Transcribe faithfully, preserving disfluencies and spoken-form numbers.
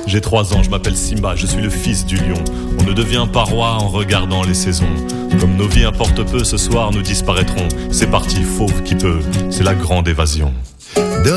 J'ai trois ans, je m'appelle Simba, je suis le fils du lion. On ne devient pas roi en regardant les saisons. Comme nos vies importent peu, ce soir nous disparaîtrons. C'est parti, fauve qui peut, c'est la grande évasion.